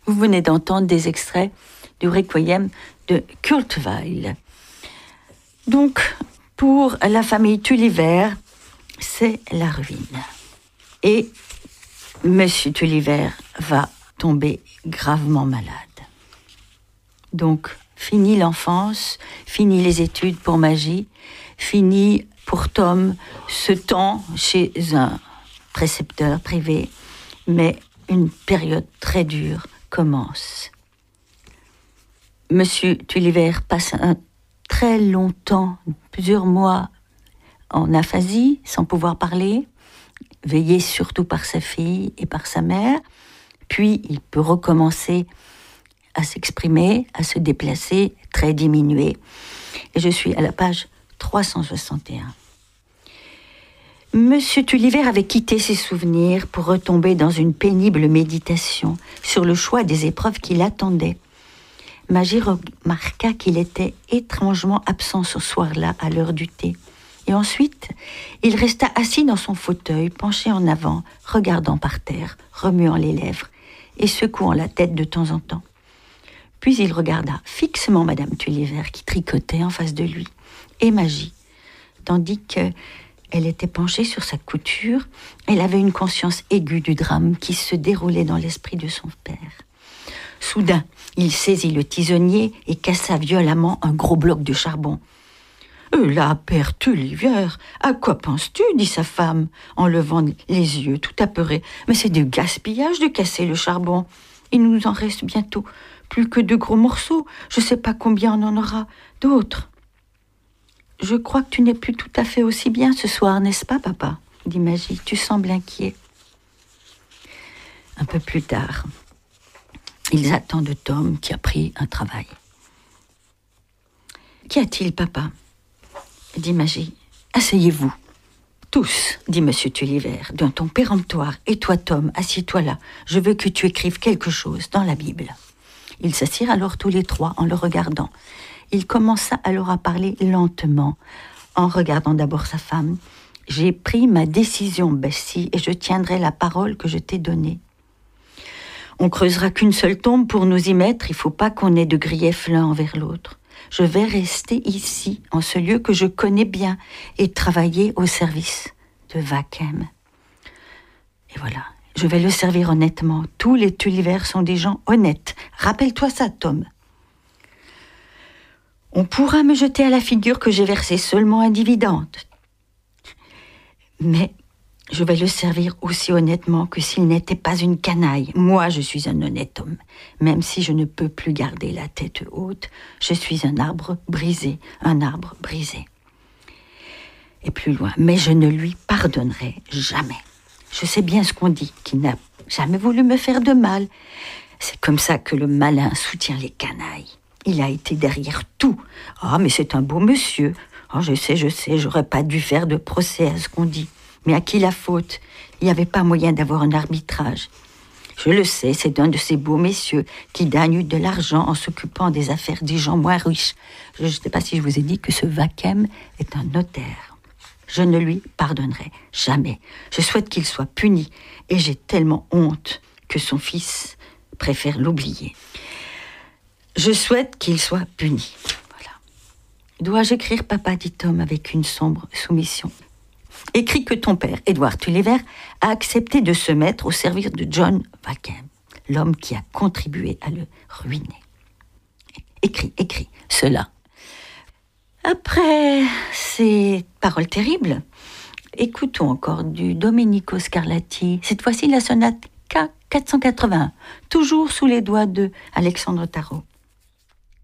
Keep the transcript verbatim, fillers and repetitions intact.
Vous venez d'entendre des extraits du Requiem de Kurt Weill. Donc, pour la famille Tulliver, c'est la ruine. Et Monsieur Tulliver va tomber gravement malade. Donc, fini l'enfance, fini les études pour Magie, fini pour Tom ce temps chez un précepteur privé, mais une période très dure commence. Monsieur Tulliver passe un très long temps, plusieurs mois, en aphasie, sans pouvoir parler, veillé surtout par sa fille et par sa mère, puis il peut recommencer à s'exprimer, à se déplacer, très diminué. Et je suis à la page trois cent soixante et un. Monsieur Tulliver avait quitté ses souvenirs pour retomber dans une pénible méditation sur le choix des épreuves qui l'attendaient. Magie remarqua qu'il était étrangement absent ce soir-là à l'heure du thé. Et ensuite, il resta assis dans son fauteuil, penché en avant, regardant par terre, remuant les lèvres et secouant la tête de temps en temps. Puis il regarda fixement Madame Tulliver qui tricotait en face de lui, et Magie, tandis qu'elle était penchée sur sa couture, elle avait une conscience aiguë du drame qui se déroulait dans l'esprit de son père. Soudain, il saisit le tisonnier et cassa violemment un gros bloc de charbon. Euh, « Là, père Tulliver, à quoi penses-tu » dit sa femme, en levant les yeux, tout apeurée. « Mais c'est du gaspillage de casser le charbon. Il nous en reste bientôt plus que de gros morceaux. Je ne sais pas combien on en aura d'autres. »« Je crois que tu n'es plus tout à fait aussi bien ce soir, n'est-ce pas, papa ?» dit Magie. « Tu sembles inquiet. » Un peu plus tard, ils attendent Tom qui a pris un travail. « Qu'y a-t-il, papa ?» dit Magie. « Asseyez-vous. »« Tous, » dit Monsieur Tulliver, d'un ton péremptoire. « Et toi, Tom, assieds-toi là. Je veux que tu écrives quelque chose dans la Bible. » Ils s'assirent alors tous les trois en le regardant. Il commença alors à parler lentement, en regardant d'abord sa femme. « J'ai pris ma décision, Bessie, et je tiendrai la parole que je t'ai donnée. On creusera qu'une seule tombe pour nous y mettre. Il ne faut pas qu'on ait de grief l'un envers l'autre. Je vais rester ici, en ce lieu que je connais bien, et travailler au service de Wachem. Et voilà, je vais le servir honnêtement. Tous les Tulliver sont des gens honnêtes. Rappelle-toi ça, Tom. On pourra me jeter à la figure que j'ai versé seulement un dividende. Mais je vais le servir aussi honnêtement que s'il n'était pas une canaille. Moi, je suis un honnête homme. Même si je ne peux plus garder la tête haute, je suis un arbre brisé, un arbre brisé. Et plus loin, mais je ne lui pardonnerai jamais. Je sais bien ce qu'on dit, qu'il n'a jamais voulu me faire de mal. C'est comme ça que le malin soutient les canailles. Il a été derrière tout. Ah, mais c'est un beau monsieur. Ah, je sais, je sais, j'aurais pas dû faire de procès à ce qu'on dit. Mais à qui la faute ? Il n'y avait pas moyen d'avoir un arbitrage. Je le sais, c'est un de ces beaux messieurs qui gagnent de l'argent en s'occupant des affaires des gens moins riches. Je ne sais pas si je vous ai dit que ce Wachem est un notaire. Je ne lui pardonnerai jamais. Je souhaite qu'il soit puni et j'ai tellement honte que son fils préfère l'oublier. Je souhaite qu'il soit puni. Voilà. Dois-je écrire, papa, dit Tom avec une sombre soumission. Écris que ton père, Edward Tulliver, a accepté de se mettre au service de John Wachem, l'homme qui a contribué à le ruiner. Écris, écris cela. Après ces paroles terribles, écoutons encore du Domenico Scarlatti, cette fois-ci la sonate K quatre cent quatre-vingt-un, toujours sous les doigts de Alexandre Tarot.